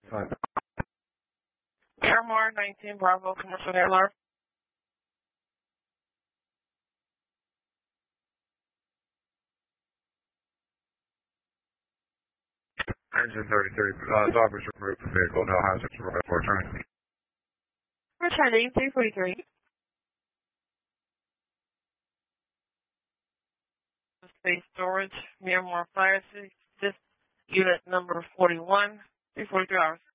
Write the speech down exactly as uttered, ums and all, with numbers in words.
Fine. Miramar nineteen Bravo Commercial Airline. Engine thirty-three, uh, Dobbers removed from vehicle, no hazards for return. Returning three forty-three. Space storage, Miramar Fire Six, this unit number forty-one, three forty-three hours.